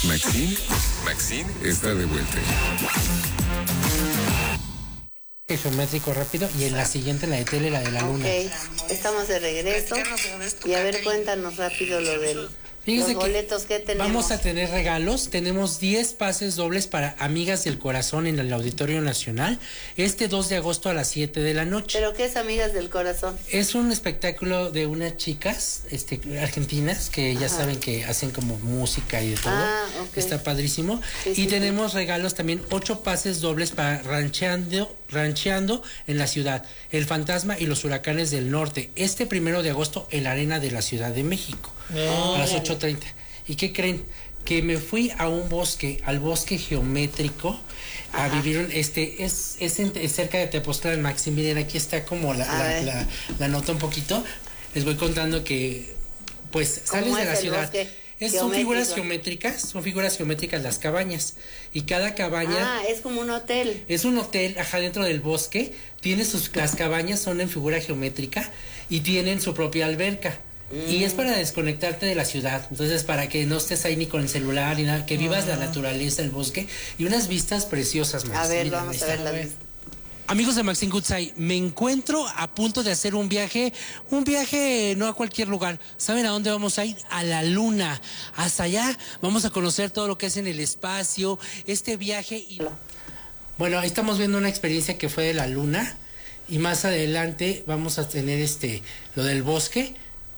Maxine está de vuelta. Geométrico rápido y en la siguiente, la de tele, la de la luna. Ok, estamos de regreso y a ver, cuéntanos rápido lo del... Fíjense los boletos que tenemos. Vamos a tener regalos. Tenemos 10 pases dobles para Amigas del Corazón en el Auditorio Nacional este 2 de agosto a las 7 de la noche. ¿Pero qué es Amigas del Corazón? Es un espectáculo de unas chicas argentinas que ya saben que hacen como música y de todo. Okay. Está padrísimo. Y tenemos regalos también, 8 pases dobles para rancheando en la ciudad, El Fantasma y los Huracanes del Norte, este 1 de agosto en la Arena de la Ciudad de México, a las 8:30. ¿Y qué creen? Que me fui a un bosque, al bosque geométrico, a vivir es cerca de Tepoztlán, Maxi. Miren, aquí está como la nota un poquito. Les voy contando que pues sales de la ciudad. Son figuras geométricas las cabañas. Y cada cabaña... es como un hotel. Es un hotel, dentro del bosque. Las cabañas son en figura geométrica y tienen su propia alberca. Y es para desconectarte de la ciudad. Entonces, para que no estés ahí ni con el celular ni nada, que vivas la naturaleza, el bosque y unas vistas preciosas, Max. A ver, vamos a ver las vistas. Amigos de Maxine Goodside, me encuentro a punto de hacer un viaje no a cualquier lugar. ¿Saben a dónde vamos a ir? A la luna. Hasta allá vamos a conocer todo lo que es en el espacio, este viaje. Bueno, ahí estamos viendo una experiencia que fue de la luna y más adelante vamos a tener lo del bosque.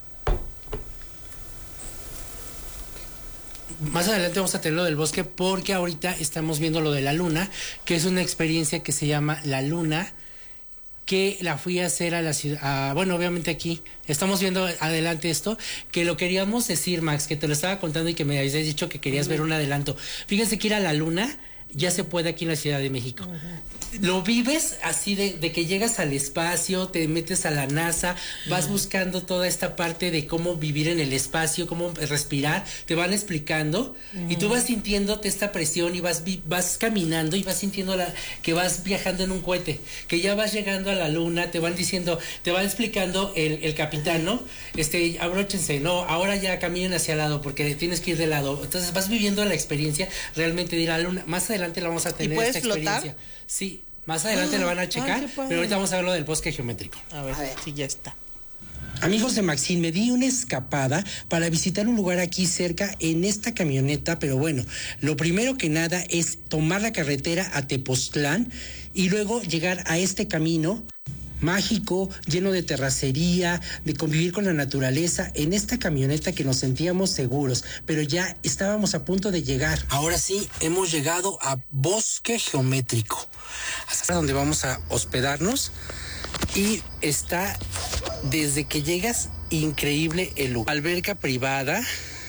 Más adelante vamos a tener lo del bosque porque ahorita estamos viendo lo de la luna, que es una experiencia que se llama La Luna, que la fui a hacer a la ciudad, bueno, obviamente aquí, estamos viendo adelante esto, que lo queríamos decir, Max, que te lo estaba contando y que me habías dicho que querías ver un adelanto. Fíjense que ir a la luna ya se puede aquí en la Ciudad de México. Lo vives así de que llegas al espacio, te metes a la NASA, vas buscando toda esta parte de cómo vivir en el espacio, cómo respirar, te van explicando y tú vas sintiéndote esta presión y vas caminando y vas sintiendo que vas viajando en un cohete, que ya vas llegando a la luna, te van explicando el capitán, ¿no? Abróchense, no, ahora ya caminen hacia el lado porque tienes que ir de lado. Entonces vas viviendo la experiencia realmente de ir a la luna. Más adelante la vamos a tener esta experiencia. ¿Flotar? Sí, más adelante lo van a checar, pero ahorita vamos a ver lo del bosque geométrico. A ver si ya está. Amigos de Maxine, me di una escapada para visitar un lugar aquí cerca en esta camioneta, pero bueno, lo primero que nada es tomar la carretera a Tepoztlán y luego llegar a este camino mágico, lleno de terracería, de convivir con la naturaleza, en esta camioneta que nos sentíamos seguros, pero ya estábamos a punto de llegar. Ahora sí, hemos llegado a Bosque Geométrico, hasta donde vamos a hospedarnos, y está, desde que llegas, increíble el lugar. Alberca privada,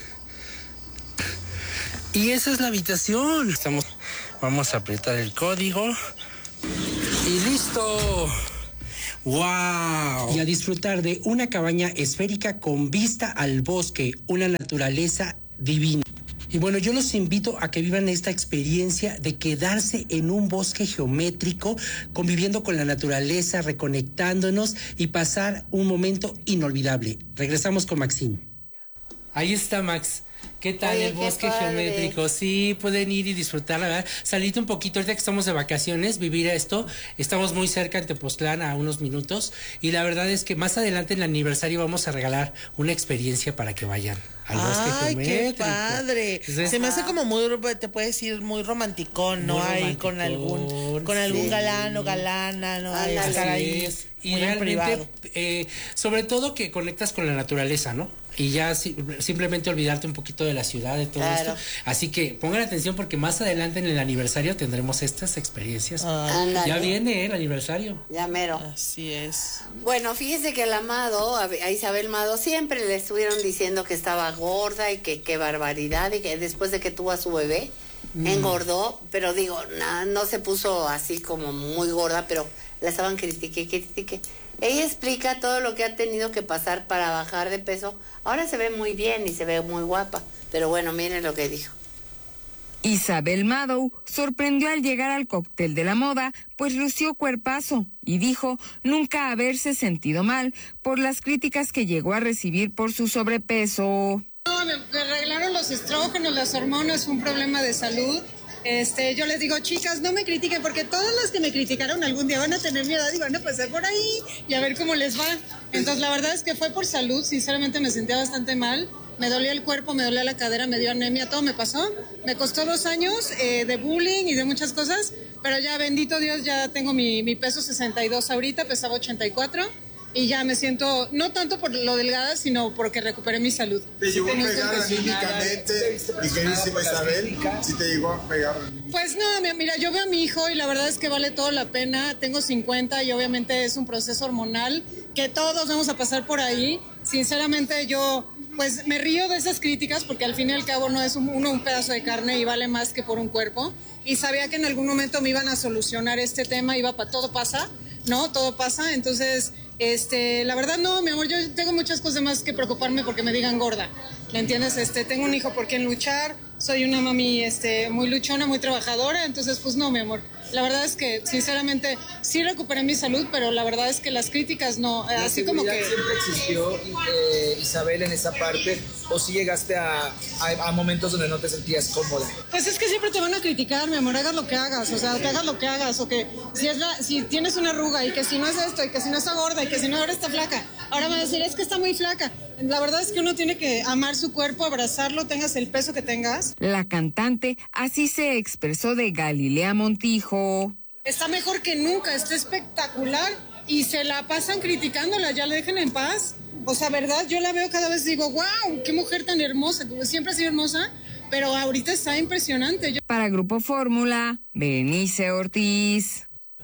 y esa es la habitación. Vamos a apretar el código, y ¡listo! ¡Wow! Y a disfrutar de una cabaña esférica con vista al bosque, una naturaleza divina. Y bueno, yo los invito a que vivan esta experiencia de quedarse en un bosque geométrico, conviviendo con la naturaleza, reconectándonos y pasar un momento inolvidable. Regresamos con Maxine. Ahí está, Max. ¿Qué tal? Oye, el bosque geométrico? Sí, pueden ir y disfrutar, la verdad. Salite un poquito, ahorita que estamos de vacaciones, vivir esto. Estamos muy cerca en Tepoztlán, a unos minutos. Y la verdad es que más adelante en el aniversario vamos a regalar una experiencia para que vayan al bosque geométrico. ¡Ay, qué padre! Entonces, se me hace como muy, te puedes ir muy romanticón, ¿no? Ahí con algún galán o galana, ¿no? Estar ahí. Y realmente, sobre todo que conectas con la naturaleza, ¿no? Y ya simplemente olvidarte un poquito de la ciudad, de todo esto. Así que pongan atención porque más adelante en el aniversario tendremos estas experiencias. Ya viene el aniversario. Ya mero. Así es. Bueno, fíjese que el Amado, a Isabel Mado, siempre le estuvieron diciendo que estaba gorda y que qué barbaridad, y que después de que tuvo a su bebé, engordó, pero digo, no se puso así como muy gorda, pero la estaban critique. Ella explica todo lo que ha tenido que pasar para bajar de peso. Ahora se ve muy bien y se ve muy guapa, pero bueno, miren lo que dijo. Isabel Mado sorprendió al llegar al cóctel de la moda, pues lució cuerpazo y dijo nunca haberse sentido mal por las críticas que llegó a recibir por su sobrepeso. Me arreglaron los estrógenos, las hormonas, fue un problema de salud. Yo les digo, chicas, no me critiquen, porque todas las que me criticaron algún día van a tener mi edad y van a pasar por ahí y a ver cómo les va. Entonces, la verdad es que fue por salud, sinceramente me sentía bastante mal. Me dolía el cuerpo, me dolía la cadera, me dio anemia, todo me pasó. Me costó 2 años de bullying y de muchas cosas, pero ya, bendito Dios, ya tengo mi peso 62 ahorita, pesaba 84. Y ya me siento, no tanto por lo delgada, sino porque recuperé mi salud. ¿Te llegó a pegar anímicamente, mi queridísima Isabel? ¿Sí te llegó a pegar? Pues no, mira, yo veo a mi hijo y la verdad es que vale toda la pena. Tengo 50 y obviamente es un proceso hormonal que todos vamos a pasar por ahí. Sinceramente yo pues me río de esas críticas porque al fin y al cabo no es un pedazo de carne y vale más que por un cuerpo. Y sabía que en algún momento me iban a solucionar este tema, todo pasa, ¿no? Todo pasa, entonces... la verdad no, mi amor, yo tengo muchas cosas más que preocuparme porque me digan gorda, ¿me entiendes? Tengo un hijo por quien luchar, soy una mami muy luchona, muy trabajadora, entonces pues no, mi amor. La verdad es que sinceramente sí recuperé mi salud, pero la verdad es que las críticas no, así como que... ¿Siempre existió, Isabel, en esa parte? ¿O si llegaste a momentos donde no te sentías cómoda? Pues es que siempre te van a criticar, mi amor, hagas lo que hagas, o sea, que hagas lo que hagas, o que si tienes una arruga y que si no es esto, y que si no está gorda, y que si no ahora está flaca, ahora me van a decir, es que está muy flaca. La verdad es que uno tiene que amar su cuerpo, abrazarlo, tengas el peso que tengas. La cantante así se expresó de Galilea Montijo. Está mejor que nunca, está espectacular y se la pasan criticándola, ya la dejen en paz. O sea, verdad, yo la veo cada vez y digo, wow, qué mujer tan hermosa, siempre ha sido hermosa, pero ahorita está impresionante. Para Grupo Fórmula, Berenice Ortiz.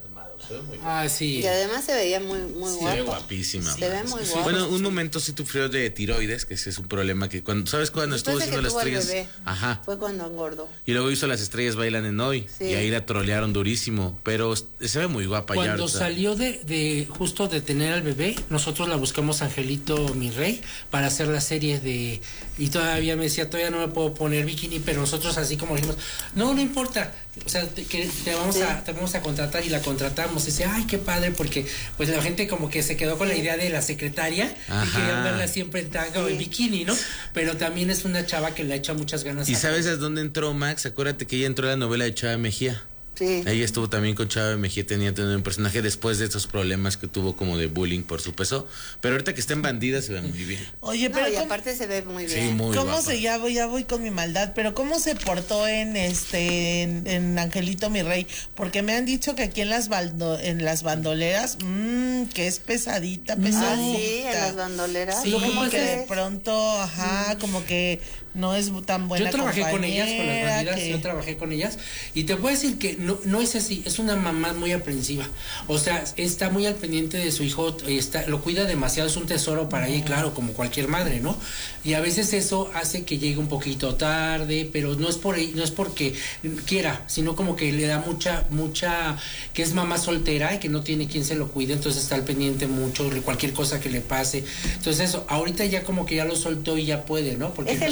Sí. Y además se veía muy guapa. Se ve guapísima. Se ve muy guapa. Bueno, un momento sí sufrió de tiroides, que ese es un problema que ¿sabes cuando estuvo haciendo las estrellas? Ajá. Fue cuando engordó. Y luego hizo Las Estrellas Bailan en Hoy. Sí. Y ahí la trolearon durísimo, pero se ve muy guapa. Cuando salió justo de tener al bebé, nosotros la buscamos Angelito Mi Rey para hacer la serie y todavía me decía, todavía no me puedo poner bikini, pero nosotros así como dijimos, no importa, o sea, te vamos a contratar, y la contratamos. Y dice, ay, qué padre, porque pues la gente como que se quedó con la idea de la secretaria. Ajá. Y querían verla siempre en tanga o en bikini, ¿no? Pero también es una chava que le echa muchas ganas. ¿Y sabes a dónde entró Max? Acuérdate que ella entró a la novela de Chava Mejía. Sí. Ella estuvo también con Chava Mejía, tenía un personaje después de estos problemas que tuvo como de bullying por su peso, pero ahorita que está en Bandida se ve muy bien. Oye, pero y aparte se ve muy bien. Sí, muy ¿Cómo guapa. ya voy con mi maldad, pero cómo se portó en Angelito Mi Rey? Porque me han dicho que aquí en las bandoleras, que es pesadita. Sí, en las bandoleras. Sí, como que de pronto, como que no es tan buena. Yo trabajé con ellas, con las bandidas, yo trabajé con ellas, y te puedo decir que no es así, es una mamá muy aprensiva, o sea, está muy al pendiente de su hijo, lo cuida demasiado, es un tesoro para ella, claro, como cualquier madre, ¿no? Y a veces eso hace que llegue un poquito tarde, pero no es porque quiera, sino como que le da mucha, que es mamá soltera y que no tiene quien se lo cuide, entonces está al pendiente mucho de cualquier cosa que le pase. Entonces eso, ahorita ya como que ya lo soltó y ya puede, ¿no? Porque